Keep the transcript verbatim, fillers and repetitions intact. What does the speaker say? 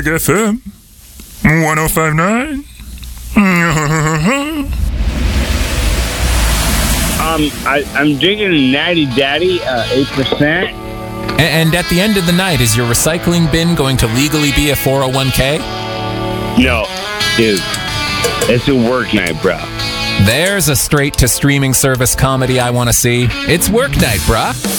Mag F M one oh five nine. Um, I, I'm drinking Natty Daddy, uh, eight percent. And, and at the end of the night, is your recycling bin going to legally be a four oh one k? No, dude. It's a work night, bro. There's a straight-to-streaming service comedy I want to see. It's work night, bruh.